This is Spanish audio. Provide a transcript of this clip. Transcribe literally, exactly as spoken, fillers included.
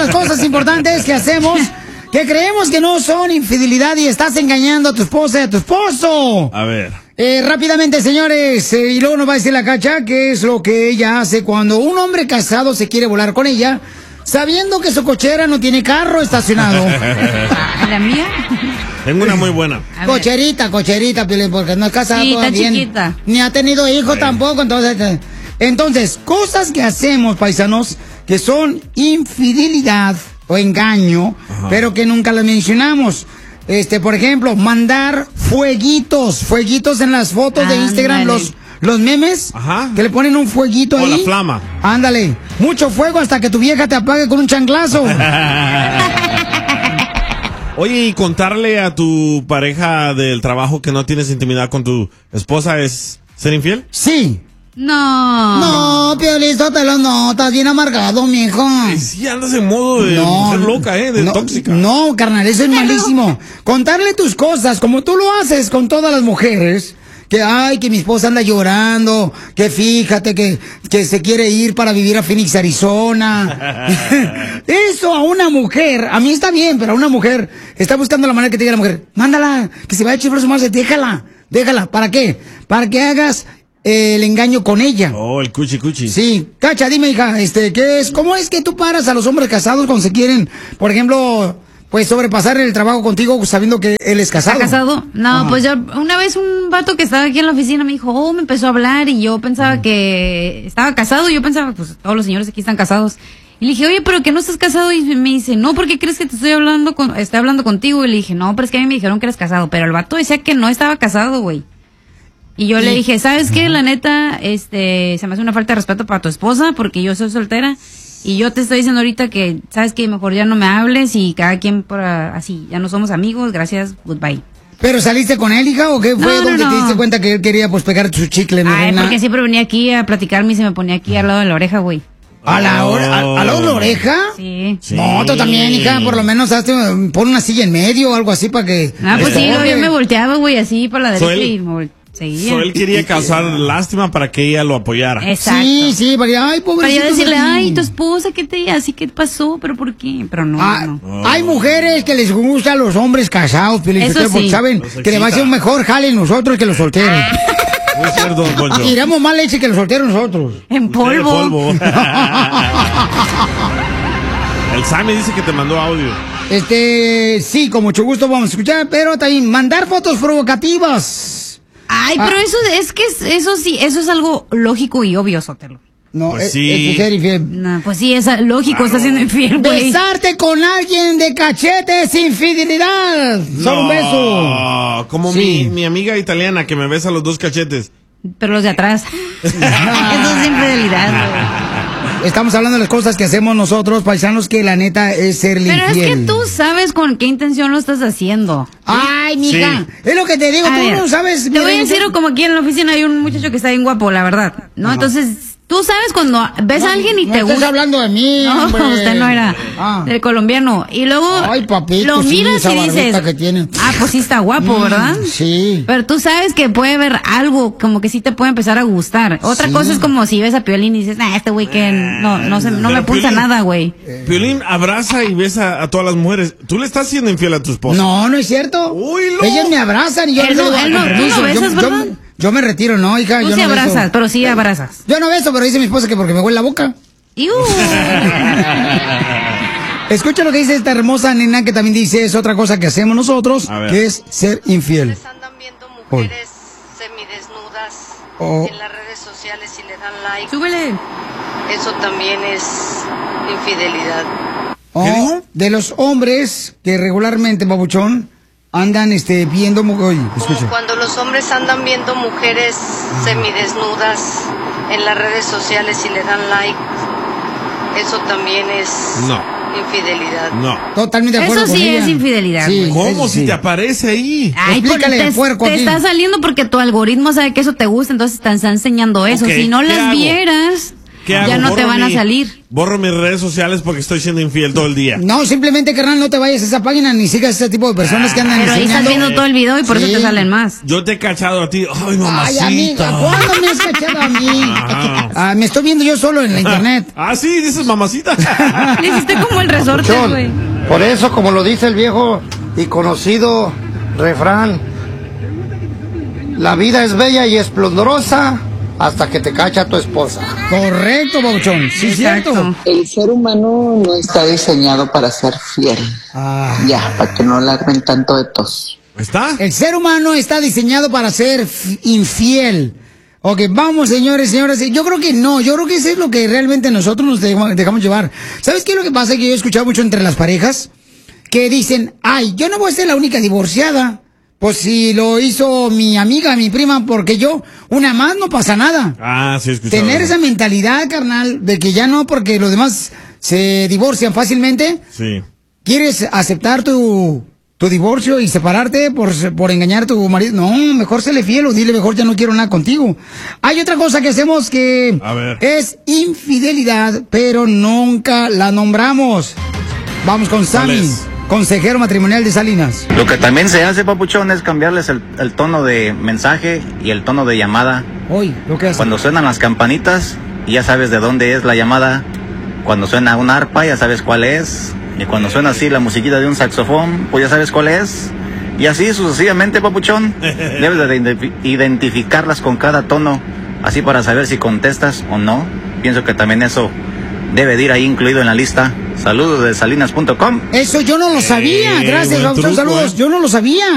las cosas importantes que hacemos que creemos que no son infidelidad y estás engañando a tu esposa y a tu esposo. A ver. Eh, rápidamente, señores, eh, y luego nos va a decir la Cacha qué es lo que ella hace cuando un hombre casado se quiere volar con ella, sabiendo que su cochera no tiene carro estacionado. ¿La mía? Tengo una muy buena. Cocherita, cocherita, porque no es casada sí, todavía. Está chiquita. Ni ha tenido hijos tampoco, entonces... Entonces, cosas que hacemos, paisanos, que son infidelidad o engaño, ajá, pero que nunca las mencionamos. Este, por ejemplo, mandar fueguitos, fueguitos en las fotos Ándale. de Instagram, los, los memes, ajá, que le ponen un fueguito o ahí. la flama. Ándale, mucho fuego hasta que tu vieja te apague con un chanclazo. Oye, ¿y contarle a tu pareja del trabajo que no tienes intimidad con tu esposa es ser infiel? Sí. No. No, Piolizotelo, no, estás bien amargado, mijo. Ay, sí, andas en modo de no, mujer loca, ¿eh? De no, tóxica. No, carnal, eso es malísimo. Contarle tus cosas, como tú lo haces con todas las mujeres. Que, ay, que mi esposa anda llorando, que fíjate que, que se quiere ir para vivir a Phoenix, Arizona. Eso a una mujer, a mí está bien, pero a una mujer está buscando la manera que te diga la mujer, mándala, que se vaya a echar su madre, déjala, déjala. ¿Para qué? Para que hagas el engaño con ella. Oh, el cuchi cuchi. Sí. Cacha, dime, hija, este, ¿qué es? ¿Cómo es que tú paras a los hombres casados cuando se quieren, por ejemplo, pues sobrepasar el trabajo contigo sabiendo que él es casado? ¿Está casado? No, Ajá. pues yo, una vez un vato que estaba aquí en la oficina me dijo, oh, me empezó a hablar y yo pensaba Ajá. que estaba casado. Yo pensaba, pues todos los señores aquí están casados. Y le dije, oye, pero que no estás casado. Y me dice, no, ¿por qué crees que te estoy hablando con, estoy hablando contigo? Y le dije, no, pero es que a mí me dijeron que eres casado. Pero el vato decía que no estaba casado, güey. Y yo ¿Sí? le dije, ¿sabes qué? La neta, este, se me hace una falta de respeto para tu esposa porque yo soy soltera. Y yo te estoy diciendo ahorita que, ¿sabes qué? Mejor ya no me hables y cada quien por así, ya no somos amigos, gracias, goodbye. ¿Pero saliste con él, hija, o qué fue no, donde no, no. te diste cuenta que él quería, pues, pegar su chicle, mi Ay, reina? porque siempre venía aquí a platicarme y se me ponía aquí al lado de la oreja, güey. ¿A la hora, a, a lado de la oreja? Sí. sí. No, tú también, hija, por lo menos hazte, pon una silla en medio o algo así para que... Ah, pues sí, yo me volteaba, güey, así para la derecha y me volteaba. Sí, so, él quería causar lástima para que ella lo apoyara. Exacto. Sí, sí, para que, ay, pobrecito. Para yo decirle, ay, tu esposa, ¿qué te así qué pasó? ¿Pero por qué? Pero no, ah, no. Oh. Hay mujeres que les gustan los hombres casados, Eso sí. porque saben que le va a ser un mejor jale en nosotros que los solteros. Muy cierto, don Poncho. Tiramos más leche que los solteros nosotros. En polvo. polvo. El Sammy dice que te mandó audio. Este, sí, con mucho gusto vamos a escuchar, pero también mandar fotos provocativas. Ay, pero ah. eso es que es, eso sí, eso es algo lógico y obvio, Sotelo. No, pues es, sí. es ser infiel. No, pues sí, es lógico, claro. Está siendo infiel, güey. Besarte con alguien de cachete es infidelidad. No, solo un beso. Como sí. mi, mi amiga italiana que me besa los dos cachetes. Pero los de atrás. Eso es infidelidad, güey. Estamos hablando de las cosas que hacemos nosotros, paisanos, que la neta es ser infiel. Pero es que tú sabes con qué intención lo estás haciendo. Ay, mija, sí. Es lo que te digo, a tú ver, no sabes. Te voy a decir como aquí en la oficina hay un muchacho que está bien guapo, la verdad, ¿no? Ajá. Entonces, tú sabes cuando ves no, a alguien y no te gusta. No estás hablando de mí, No, hombre. usted no era ah. del colombiano. Y luego Ay, papito, lo miras sí, y dices, que tiene. ah, pues sí está guapo, mm, ¿verdad? Sí. Pero tú sabes que puede haber algo como que sí te puede empezar a gustar. Otra sí. cosa es como si ves a Piolín y dices, ah, este güey que no, no, se, no me pulsa nada, güey. Piolín abraza y besa a todas las mujeres. ¿Tú le estás siendo infiel a tu esposa? No, no es cierto. Uy, no. Ellas me abrazan y yo él no, no, él no, tú no besas, yo, ¿verdad? Yo, yo me retiro, no, hija. Tú yo sí no abrazas, beso. pero sí abrazas. Yo no beso, pero dice mi esposa que porque me huele la boca. Escucha lo que dice esta hermosa nena que también dice, es otra cosa que hacemos nosotros, que es ser infiel. Les andan viendo mujeres oh. semidesnudas oh. en las redes sociales y le dan like. Súbele. Eso también es infidelidad. Oh, de los hombres que regularmente, babuchón, andan este viendo mujeres. Como cuando los hombres andan viendo mujeres semidesnudas en las redes sociales y le dan like. Eso también es no. infidelidad. No. Totalmente de acuerdo Eso sí con ella. Es infidelidad. Sí, ¿cómo sí. si te aparece ahí? Ay, explícale, te, puerco te aquí. está saliendo porque tu algoritmo sabe que eso te gusta, entonces te está enseñando eso. Okay, si no las hago? vieras... ¿qué hago? Ya no te Borro van a mi- salir. Borro mis redes sociales porque estoy siendo infiel todo el día. No, simplemente, carnal, no te vayas a esa página ni sigas ese tipo de personas que andan Pero ahí estás enseñando. viendo todo el video y por Sí. eso te salen más. Yo te he cachado a ti. Ay, Ay, mamacita. amiga, ¿cuándo me has cachado a mí? Ah. Ah, me estoy viendo yo solo en la internet. Ah, sí, dices mamacita. Le hiciste como el resorte, güey. Por eso, como lo dice el viejo y conocido refrán, la vida es bella y esplendorosa hasta que te cacha tu esposa. Correcto, Bauchón. Sí, Exacto. cierto. El ser humano no está diseñado para ser fiel. Ah. Ya, para que no le armen tanto de tos. ¿Está? El ser humano está diseñado para ser f- infiel. Ok, vamos, señores, señoras. Yo creo que no, yo creo que eso es lo que realmente nosotros nos dejamos, dejamos llevar. ¿Sabes qué es lo que pasa? Que yo he escuchado mucho entre las parejas que dicen, ay, yo no voy a ser la única divorciada. Pues si lo hizo mi amiga, mi prima, porque yo, una más no pasa nada. Ah, sí, escuché. Tener esa mentalidad, carnal, de que ya no, porque los demás se divorcian fácilmente. Sí. ¿Quieres aceptar tu, tu divorcio y separarte por, por engañar a tu marido? No, mejor séle fiel o dile mejor ya no quiero nada contigo. Hay otra cosa que hacemos que A ver. es infidelidad, pero nunca la nombramos. Vamos con Sammy, es? consejero matrimonial de Salinas. Lo que también se hace, papuchón, es cambiarles el, el tono de mensaje y el tono de llamada. Hoy, lo que hace. Cuando suenan las campanitas, ya sabes de dónde es la llamada. Cuando suena una arpa, ya sabes cuál es. Y cuando suena así la musiquita de un saxofón, pues ya sabes cuál es. Y así sucesivamente, papuchón. Debes de ident- identificarlas con cada tono, así para saber si contestas o no. Pienso que también eso debe de ir ahí incluido en la lista. Saludos de salinas punto com. Eso yo no lo sabía. Eh, Gracias, buen Bautón, truco, saludos. eh. Yo no lo sabía.